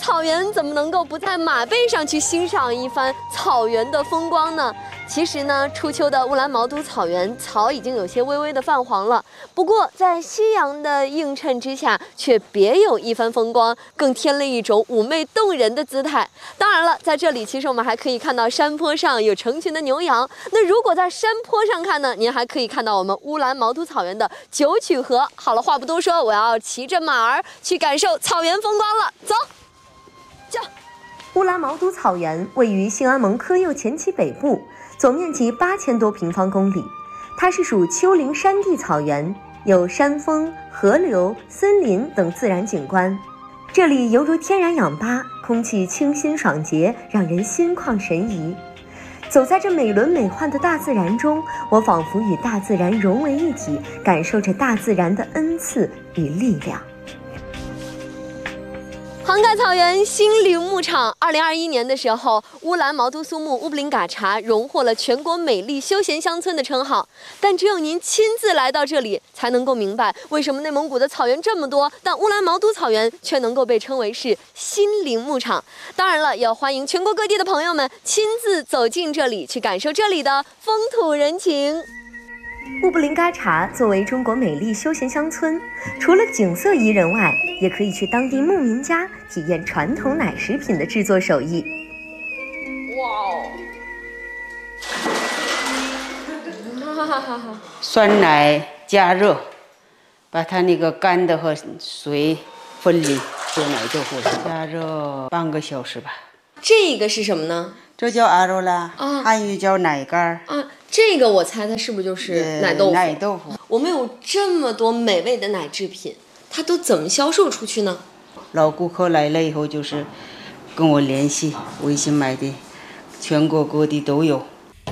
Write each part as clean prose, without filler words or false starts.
草原怎么能够不在马背上去欣赏一番草原的风光呢？其实呢，初秋的乌兰毛都草原草已经有些微微的泛黄了，不过在夕阳的映衬之下，却别有一番风光，更添了一种妩媚动人的姿态。当然了，在这里其实我们还可以看到山坡上有成群的牛羊。那如果在山坡上看呢，您还可以看到我们乌兰毛都草原的九曲河。好了，话不多说，我要骑着马儿去感受草原风光了，走，就。 乌兰毛都草原位于兴安盟科右前旗北部，总面积8000多平方公里。它是属丘陵山地草原，有山峰、河流、森林等自然景观。这里犹如天然氧吧，空气清新爽洁，让人心旷神怡。走在这美轮美奂的大自然中，我仿佛与大自然融为一体，感受着大自然的恩赐与力量。 杭盖草原新陵牧场，2021年的时候，乌兰毛都苏木乌布林嘎查荣获了全国美丽休闲乡村的称号。但只有您亲自来到这里，才能够明白为什么内蒙古的草原这么多，但乌兰毛都草原却能够被称为是新陵牧场。当然了，也欢迎全国各地的朋友们亲自走进这里，去感受这里的风土人情。 乌布林嘎查作为中国美丽休闲乡村，除了景色宜人外，也可以去当地牧民家体验传统奶食品的制作手艺。 哇！酸奶加热，把它那个干的和水分离，做奶豆腐加热半个小时吧。 这个是什么呢？ 这叫阿肉拉，汉语叫奶干啊。这个我猜它是不是就是奶豆腐？ 奶豆腐。 我们有这么多美味的奶制品，它都怎么销售出去呢？ 老顾客来了以后，就是跟我联系，微信买的，全国各地都有。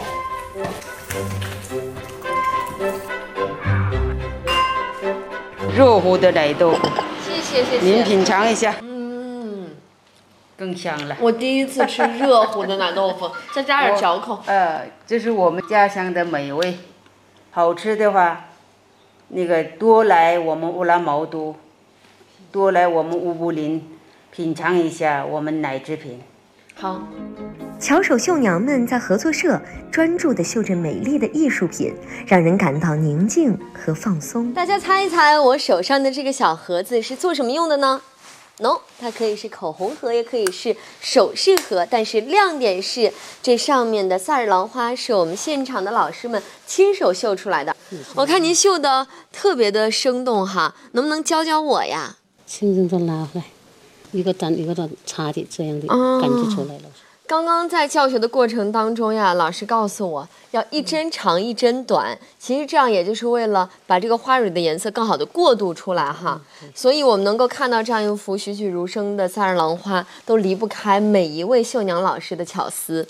热乎的奶豆腐， 谢谢。 您品尝一下。更香了。 我第一次吃热乎的奶豆腐，再加点嚼口。 这是我们家乡的美味。好吃的话，那个多来我们乌兰毛都，多来我们乌布林，品尝一下我们奶制品。 好。 巧手绣娘们在合作社专注地绣着美丽的艺术品，让人感到宁静和放松。 大家猜一猜，我手上的这个小盒子是做什么用的呢？No， 它可以是口红盒，也可以是首饰盒，但是亮点是这上面的萨日兰花是我们现场的老师们亲手绣出来的。我看您绣的特别的生动哈，能不能教教我呀？ 轻轻地拉回来，一个单一个的插的这样的感觉出来了。 刚刚在教学的过程当中呀，老师告诉我要一针长一针短，其实这样也就是为了把这个花蕊的颜色更好的过渡出来哈。所以我们能够看到这样一幅栩栩如生的萨日兰花，都离不开每一位绣娘老师的巧思。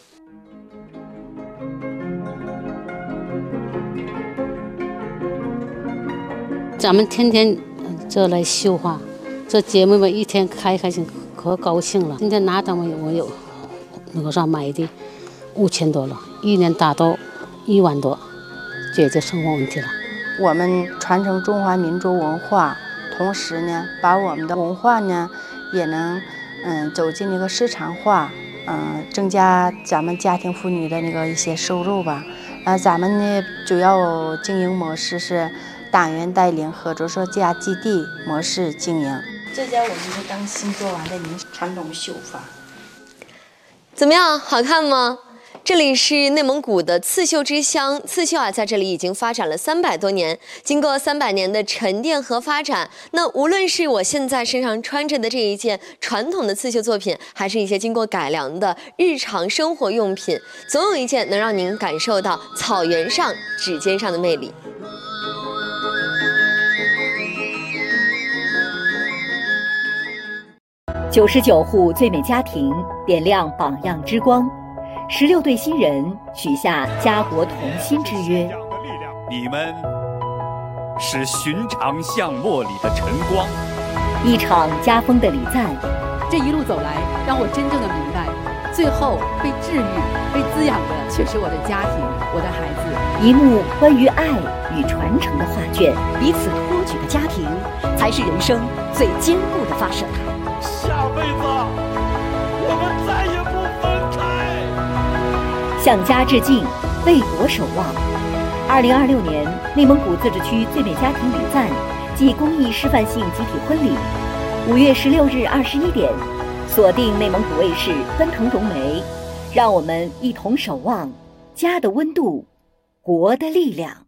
咱们天天这来绣花，这姐妹们一天开心可高兴了。今天拿单我有楼上买的5000多了，一年达到1万多，解决生活问题了。 我们传承中华民族文化，同时呢，把我们的文化呢，也能走进那个市场化，增加咱们家庭妇女的那个一些收入吧。咱们呢主要经营模式是党员带领合作社加基地模式经营。 这家我们是刚新做完的传统绣法。 怎么样，好看吗？这里是内蒙古的刺绣之乡，刺绣啊，在这里已经发展了300多年。经过300年的沉淀和发展，那无论是我现在身上穿着的这一件传统的刺绣作品，还是一些经过改良的日常生活用品，总有一件能让您感受到草原上指尖上的魅力。 99户最美家庭点亮榜样之光，16对新人许下家国同心之约。 你们是寻常巷陌里的晨光， 一场家风的礼赞。 这一路走来，让我真正的明白，最后被治愈、被滋养的却是我的家庭，我的孩子。 一幕关于爱与传承的画卷，彼此托举的家庭，才是人生最坚固的发射台。 下辈子向家致敬，为国守望。2026年内蒙古自治区最美家庭礼赞暨公益示范性集体婚礼，5月16日21点，锁定内蒙古卫视奔腾融媒，让我们一同守望家的温度，国的力量。